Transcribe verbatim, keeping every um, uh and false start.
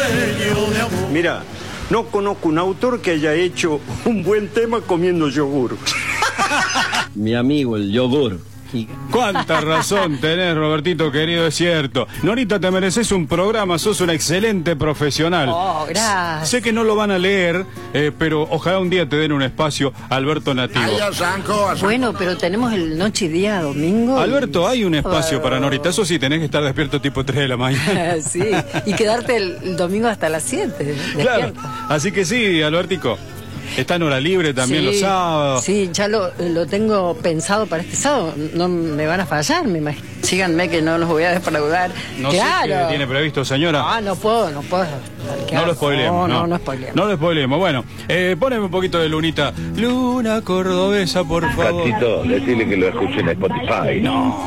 sueño de amor. Mira, no conozco un autor que haya hecho un buen tema comiendo yogur. Mi amigo, el yogur. Cuánta razón tenés, Robertito querido, es cierto. Norita, te mereces un programa, sos una excelente profesional. Oh, gracias. Sé que no lo van a leer, eh, pero ojalá un día te den un espacio, Alberto Nativo. Bueno, pero tenemos el noche y día domingo. Alberto, y... hay un espacio oh. para Norita, eso sí, tenés que estar despierto tipo tres de la mañana. Sí, y quedarte el, el domingo hasta las siete. Claro, así que sí, Albertico. Está en hora libre también sí, los sábados. Sí, ya lo, lo tengo pensado para este sábado. No me van a fallar, me imagino. Síganme que no los voy a defraudar. No claro. sé qué tiene previsto, señora. Ah, no puedo, no puedo. No lo spoilemos. No, no, no, no spoilemos. No lo spoilemos. Bueno, eh, poneme un poquito de lunita. Luna cordobesa, por favor. Catito, decirle que lo escuche en Spotify. No.